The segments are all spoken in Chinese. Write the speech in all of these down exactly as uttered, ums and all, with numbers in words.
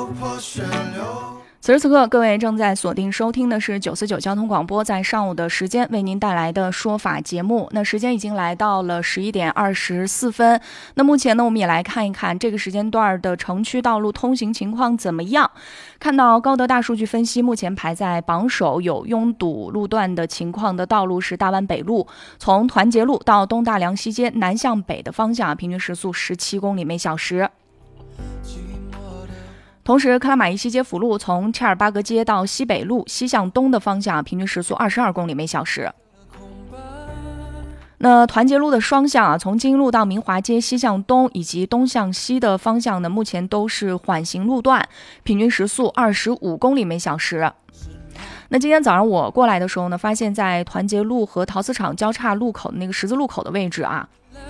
此时此刻，各位正在锁定收听的是九四九交通广播，在上午的时间为您带来的说法节目。那时间已经来到了十一点二十四分。那目前呢，我们也来看一看这个时间段的城区道路通行情况怎么样。看到高德大数据分析，目前排在榜首有拥堵路段的情况的道路是大湾北路，从团结路到东大梁西街南向北的方向，平均时速十七公里每小时。同时，克拉玛依西街辅路从切尔巴格街到西北路西向东的方向，平均时速二十二公里每小时。那团结路的双向啊，从金路到明华街西向东以及东向西的方向呢，目前都是缓行路段，平均时速二十五公里每小时。那今天早上我过来的时候呢，发现在团结路和陶瓷厂交叉路口的那个十字路口的位置啊，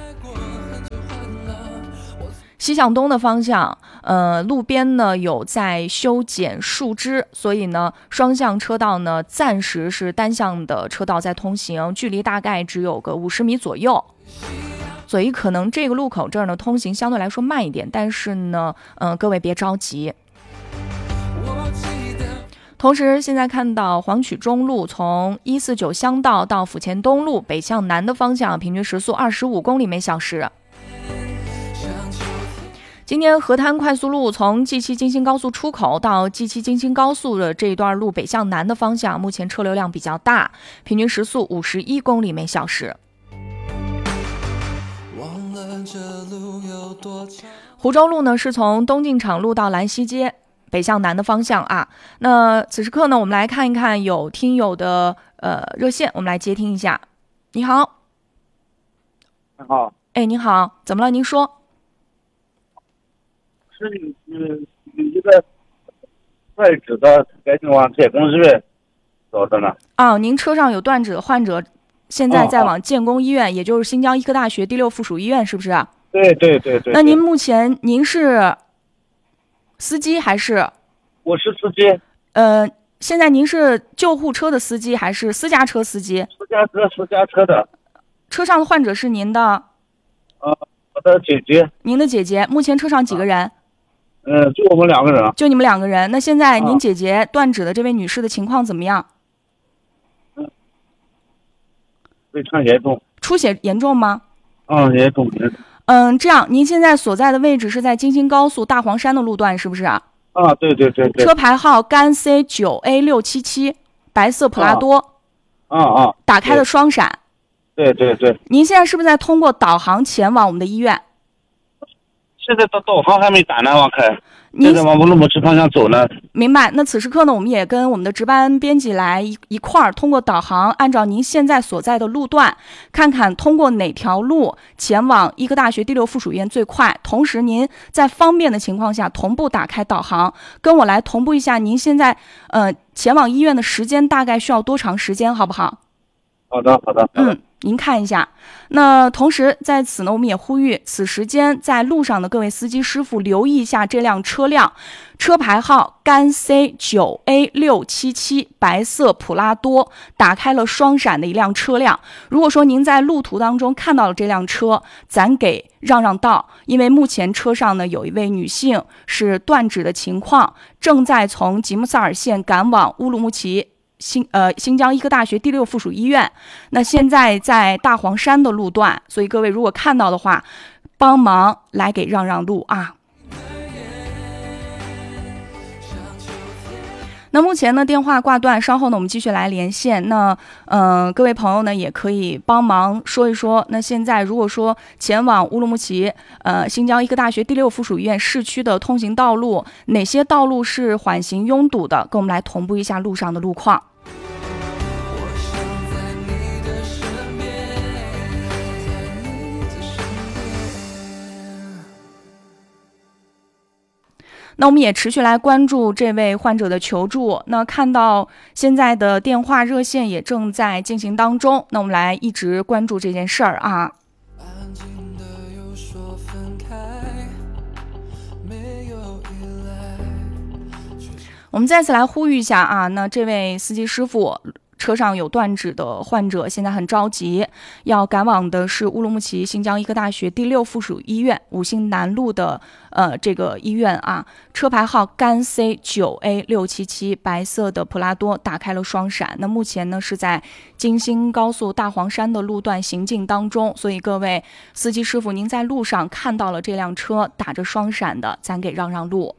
西向东的方向，呃，路边呢有在修剪树枝，所以呢，双向车道呢暂时是单向的车道在通行，距离大概只有个五十米左右，所以可能这个路口这儿呢通行相对来说慢一点，但是呢，嗯、呃，各位别着急。同时，现在看到黄曲中路从一四九乡道到府前东路北向南的方向，平均时速二十五公里每小时。今天河滩快速路从 G 七 京新高速出口到 G 七 京新高速的这一段路北向南的方向，目前车流量比较大，平均时速五十一公里每小时。湖州路呢是从东进场路到兰溪街北向南的方向啊。那此时刻呢，我们来看一看有听友的呃热线，我们来接听一下。你好。 你好。 哎，你好，怎么了？您说。 是嗯一个断指的该情往铁工医院走的呢。 哦，您车上有断指的患者，现在在往建工医院，哦、也就是新疆医科大学第六附属医院，是不是？ 对对对 对, 对。 那您目前您是司机还是？ 我是司机。 呃，现在您是救护车的司机还是私家车司机？ 私家车，私家车的。 车上的患者是您的？ 呃，我的姐姐。 您的姐姐，目前车上几个人？ 嗯、呃，就我们两个人。 就你们两个人。那现在您姐姐断指的这位女士的情况怎么样？ 嗯，非常严重。 出血严重吗？ 嗯，严重严重。 嗯，这样，您现在所在的位置是在京新高速大黄山的路段，是不是啊？ 啊，对对对对。 车牌号赣 C 九 A 六七七，白色普拉多。 啊啊。 打开了双闪。 对对对。 您现在是不是在通过导航前往我们的医院？ 现在到导航还没打呢，往开。现在往乌鲁木齐方向走呢。 明白。那此时刻呢，我们也跟我们的值班编辑来一一块儿，通过导航，按照您现在所在的路段，看看通过哪条路前往医科大学第六附属医院最快。同时，您在方便的情况下，同步打开导航，跟我来同步一下您现在呃前往医院的时间大概需要多长时间，好不好？ 好的，好的，好的。 嗯。您看一下，那同时在此呢，我们也呼吁此时间在路上的各位司机师傅留意一下这辆车辆，车牌号赣 C 九 A 六七七，白色普拉多，打开了双闪的一辆车辆。如果说您在路途当中看到了这辆车，咱给让让道，因为目前车上呢有一位女性是断指的情况，正在从吉木萨尔县赶往乌鲁木齐。新呃新疆医科大学第六附属医院，那现在在大黄山的路段，所以各位如果看到的话，帮忙来给让让路啊。那目前呢电话挂断，稍后呢我们继续来连线。那嗯、呃，各位朋友呢也可以帮忙说一说。那现在如果说前往乌鲁木齐呃新疆医科大学第六附属医院市区的通行道路，哪些道路是缓行拥堵的，跟我们来同步一下路上的路况。那我们也持续来关注这位患者的求助。那看到现在的电话热线也正在进行当中，那我们来一直关注这件事儿啊。我们再次来呼吁一下啊，那这位司机师傅， 车上有断指的患者现在很着急，要赶往的是乌鲁木齐新疆医科大学第六附属医院五星南路的呃这个医院啊，车牌号赣 C 九 A 六七七，白色的普拉多打开了双闪。那目前呢是在京新高速大黄山的路段行进当中，所以各位司机师傅，您在路上看到了这辆车打着双闪的，咱给让让路。